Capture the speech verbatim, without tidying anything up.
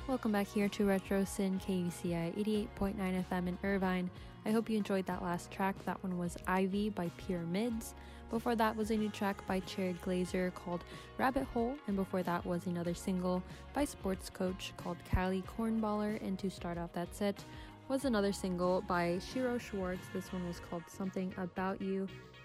Welcome back here to Retro Sin K U C I eighty-eight point nine F M in Irvine. I hope you enjoyed that last track. That one was Ivy by Pyramids. Before that was a new track by Cherry Glazer called Rabbit Hole, and before that was another single by Sports Coach called Cali Cornballer, and to start off that set was another single by Shiro Schwartz. This one was called Something About You.